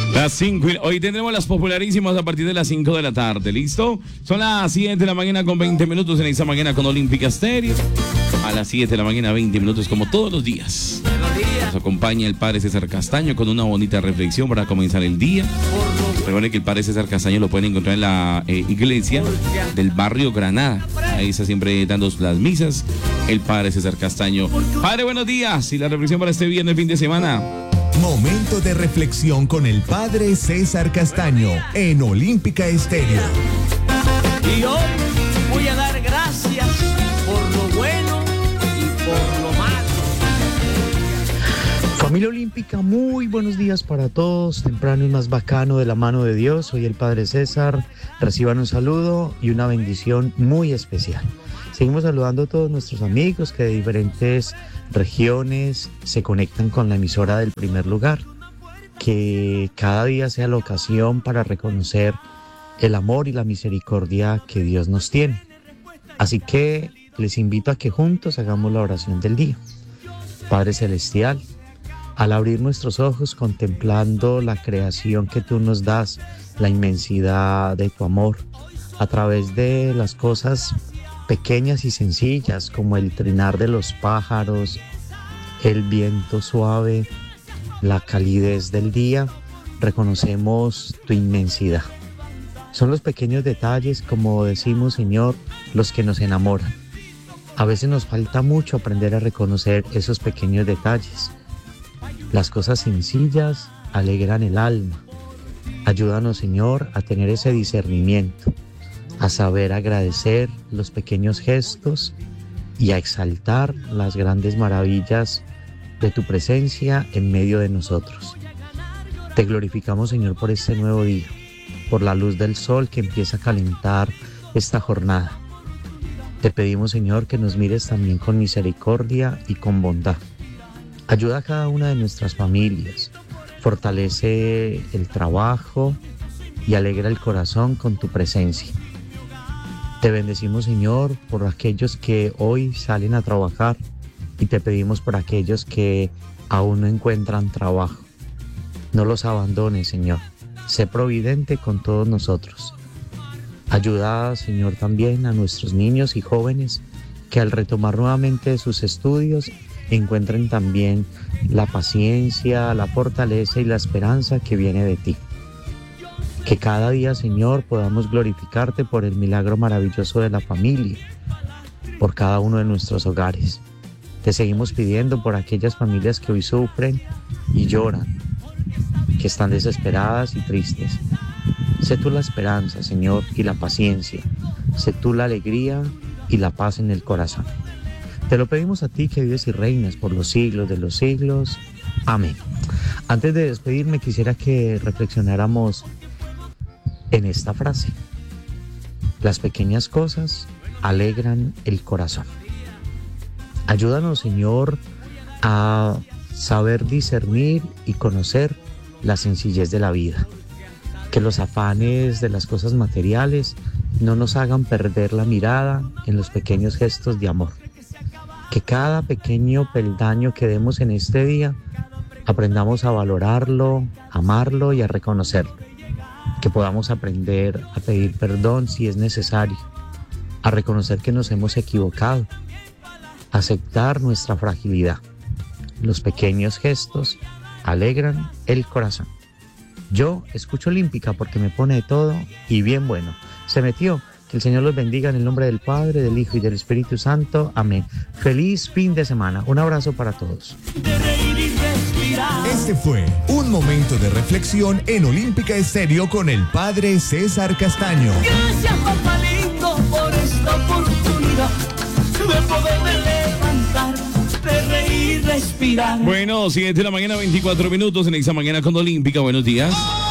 Las 5, hoy tendremos las popularísimas a partir de las 5 de la tarde, ¿listo? Son las 7 de la mañana con 20 minutos en esta mañana con Olímpica Estéreo. A las 7 de la mañana 20 minutos como todos los días. Nos acompaña el padre César Castaño con una bonita reflexión para comenzar el día. Recuerden que el padre César Castaño lo pueden encontrar en la iglesia del barrio Granada. Ahí está siempre dando las misas el padre César Castaño. Padre, buenos días. Y la reflexión para este viernes, fin de semana. Momento de reflexión con el padre César Castaño en Olímpica Estéreo. Y hoy voy a dar gracias por lo bueno y por lo malo. Familia Olímpica, muy buenos días para todos. Temprano y más bacano de la mano de Dios. Soy el padre César. Reciban un saludo y una bendición muy especial. Seguimos saludando a todos nuestros amigos que de diferentes regiones se conectan con la emisora del primer lugar. Que cada día sea la ocasión para reconocer el amor y la misericordia que Dios nos tiene. Así que les invito a que juntos hagamos la oración del día. Padre Celestial, al abrir nuestros ojos contemplando la creación que tú nos das, la inmensidad de tu amor, a través de las cosas pequeñas y sencillas como el trinar de los pájaros, el viento suave, la calidez del día, reconocemos tu inmensidad. Son los pequeños detalles, como decimos, Señor, los que nos enamoran. A veces nos falta mucho aprender a reconocer esos pequeños detalles. Las cosas sencillas alegran el alma. Ayúdanos, Señor, a tener ese discernimiento, a saber agradecer los pequeños gestos y a exaltar las grandes maravillas de tu presencia en medio de nosotros. Te glorificamos, Señor, por este nuevo día, por la luz del sol que empieza a calentar esta jornada. Te pedimos, Señor, que nos mires también con misericordia y con bondad. Ayuda a cada una de nuestras familias, fortalece el trabajo y alegra el corazón con tu presencia. Te bendecimos, Señor, por aquellos que hoy salen a trabajar y te pedimos por aquellos que aún no encuentran trabajo. No los abandones, Señor. Sé providente con todos nosotros. Ayuda, Señor, también a nuestros niños y jóvenes que al retomar nuevamente sus estudios encuentren también la paciencia, la fortaleza y la esperanza que viene de ti. Que cada día, Señor, podamos glorificarte por el milagro maravilloso de la familia, por cada uno de nuestros hogares. Te seguimos pidiendo por aquellas familias que hoy sufren y lloran, que están desesperadas y tristes. Sé tú la esperanza, Señor, y la paciencia. Sé tú la alegría y la paz en el corazón. Te lo pedimos a ti que vives y reinas por los siglos de los siglos. Amén. Antes de despedirme, quisiera que reflexionáramos en esta frase. Las pequeñas cosas alegran el corazón. Ayúdanos, Señor, a saber discernir y conocer la sencillez de la vida. Que los afanes de las cosas materiales no nos hagan perder la mirada en los pequeños gestos de amor. Que cada pequeño peldaño que demos en este día aprendamos a valorarlo, amarlo y a reconocerlo. Que podamos aprender a pedir perdón si es necesario, a reconocer que nos hemos equivocado, aceptar nuestra fragilidad. Los pequeños gestos alegran el corazón. Yo escucho Olímpica porque me pone de todo y bien bueno. Se metió. Que el Señor los bendiga en el nombre del Padre, del Hijo y del Espíritu Santo. Amén. Feliz fin de semana. Un abrazo para todos. Este fue un momento de reflexión en Olímpica Estéreo con el padre César Castaño. Gracias, papá lindo, por esta oportunidad de poderme levantar, de reír, respirar. Bueno, 7 de la mañana 24 minutos en esta mañana con Olímpica. Buenos días.